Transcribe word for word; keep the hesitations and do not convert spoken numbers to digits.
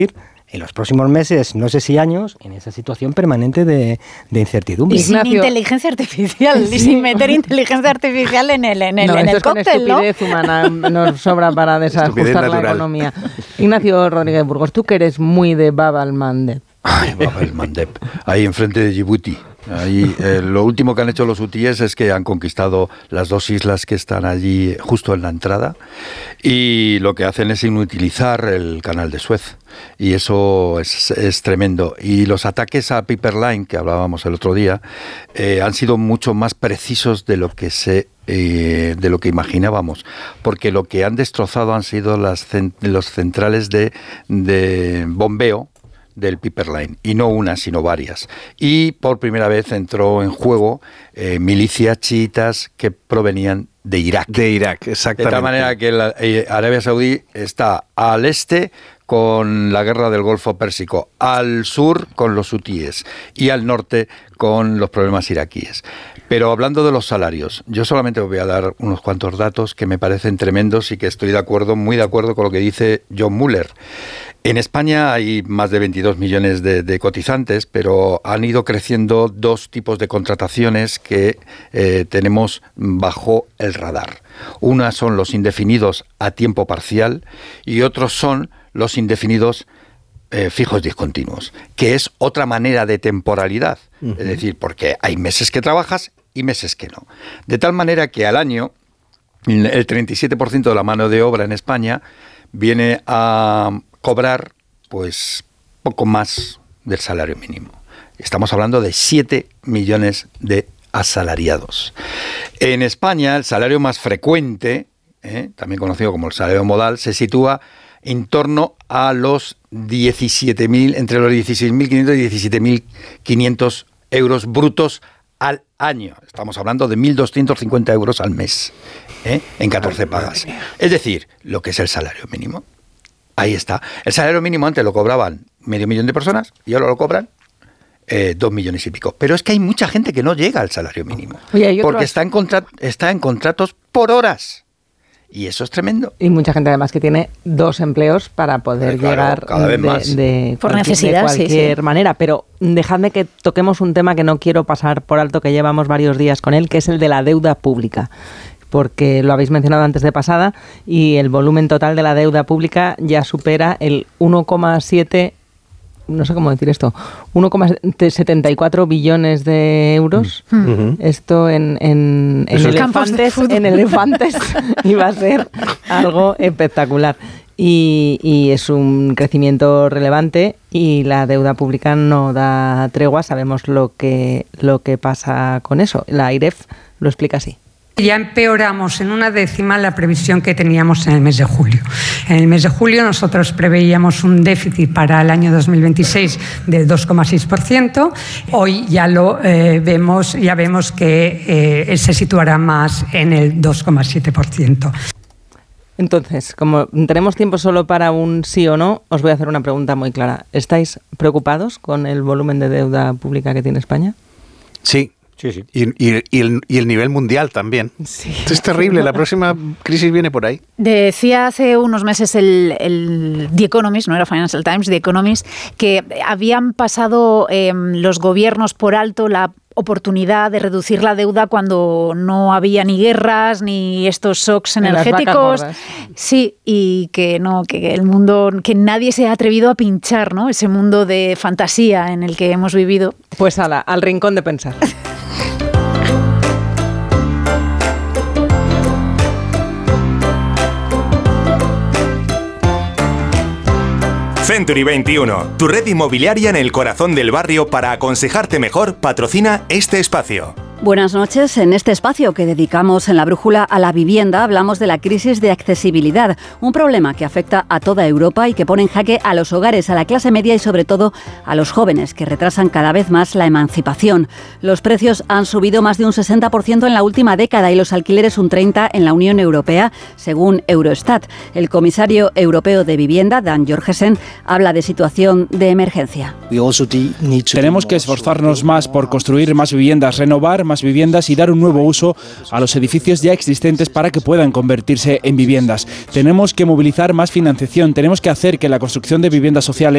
en los próximos meses, no sé si años, en esa situación permanente de, de incertidumbre. Y sin Ignacio, inteligencia artificial, sí. y sin meter inteligencia artificial en el, en el, no, en el cóctel, ¿no? Estupidez humana nos sobra para desajustar la economía. Ignacio Rodríguez Burgos, tú que eres muy de Bab el-Mandeb. Ay, Bab el-Mandeb, ahí enfrente de Djibouti. Ahí, eh, lo último que han hecho los hutíes es que han conquistado las dos islas que están allí justo en la entrada, y lo que hacen es inutilizar el canal de Suez, y eso es, es tremendo. Y los ataques a Pipeline, que hablábamos el otro día, eh, han sido mucho más precisos de lo que se eh, de lo que imaginábamos, porque lo que han destrozado han sido las cent- los centrales de, de bombeo del Pipeline, y no una, sino varias. Y por primera vez entró en juego eh, milicias chiitas que provenían de Irak. De Irak, exactamente. De tal manera que la, eh, Arabia Saudí está al este con la guerra del Golfo Pérsico, al sur con los hutíes y al norte con los problemas iraquíes. Pero hablando de los salarios, yo solamente os voy a dar unos cuantos datos que me parecen tremendos y que estoy de acuerdo, muy de acuerdo con lo que dice John Muller. En España hay más de veintidós millones de, de cotizantes, pero han ido creciendo dos tipos de contrataciones que eh, tenemos bajo el radar. Una son los indefinidos a tiempo parcial y otros son los indefinidos eh, fijos discontinuos, que es otra manera de temporalidad. Uh-huh. Es decir, porque hay meses que trabajas y meses que no. De tal manera que al año el treinta y siete por ciento de la mano de obra en España viene a cobrar pues poco más del salario mínimo. Estamos hablando de siete millones de asalariados. En España el salario más frecuente, eh, también conocido como el salario modal, se sitúa en torno a los diecisiete mil, entre los dieciséis mil quinientos y diecisiete mil quinientos euros brutos al año. Estamos hablando de mil doscientos cincuenta euros al mes, ¿eh? En catorce pagas. Es decir, lo que es el salario mínimo. Ahí está. El salario mínimo antes lo cobraban medio millón de personas y ahora lo cobran eh, dos millones y pico. Pero es que hay mucha gente que no llega al salario mínimo. Oye, porque está en, contra- está en contratos por horas. Y eso es tremendo. Y mucha gente además que tiene dos empleos para poder claro, llegar cada vez de, más. de, por cualquier, necesidad, de cualquier sí, sí. manera. Pero dejadme que toquemos un tema que no quiero pasar por alto, que llevamos varios días con él, que es el de la deuda pública. Porque lo habéis mencionado antes de pasada y el volumen total de la deuda pública ya supera el uno coma siete, no sé cómo decir esto, uno coma setenta y cuatro billones de euros. Uh-huh. Esto en, en, en elefantes, en elefantes iba a ser algo espectacular. Y, y es un crecimiento relevante y la deuda pública no da tregua. Sabemos lo que, lo que pasa con eso. La AIREF lo explica así. Ya empeoramos en una décima la previsión que teníamos en el mes de julio. En el mes de julio nosotros preveíamos un déficit para el año dos mil veintiséis del dos coma seis por ciento. Hoy ya lo eh, vemos, ya vemos que eh, se situará más en el dos coma siete por ciento. Entonces, como tenemos tiempo solo para un sí o no, os voy a hacer una pregunta muy clara. ¿Estáis preocupados con el volumen de deuda pública que tiene España? Sí. Sí, sí. Y, y, y, el, y el nivel mundial también. Sí. Es terrible, la próxima crisis viene por ahí. Decía hace unos meses el, el The Economist, no era Financial Times, The Economist, que habían pasado eh, los gobiernos por alto la oportunidad de reducir la deuda cuando no había ni guerras ni estos shocks energéticos. Sí, y que no, que el mundo, que nadie se ha atrevido a pinchar, ¿no? Ese mundo de fantasía en el que hemos vivido. Pues ala, al rincón de pensar. Century veintiuno, tu red inmobiliaria en el corazón del barrio para aconsejarte mejor, patrocina este espacio. Buenas noches. En este espacio que dedicamos en La Brújula a la vivienda hablamos de la crisis de accesibilidad, un problema que afecta a toda Europa y que pone en jaque a los hogares, a la clase media y sobre todo a los jóvenes, que retrasan cada vez más la emancipación. Los precios han subido más de un sesenta por ciento en la última década y los alquileres un treinta por ciento en la Unión Europea, según Eurostat. El comisario europeo de vivienda, Dan Jorgensen, habla de situación de emergencia. Tenemos que esforzarnos más por construir más viviendas, renovar más viviendas y dar un nuevo uso a los edificios ya existentes para que puedan convertirse en viviendas. Tenemos que movilizar más financiación, tenemos que hacer que la construcción de viviendas sociales